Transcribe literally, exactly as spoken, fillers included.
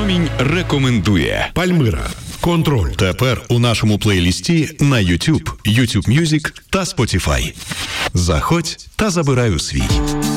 Промінь рекомендує. Пальмира. Контроль. Тепер у нашому плейлісті на YouTube, YouTube Music та Spotify. Заходь та забирай у свій.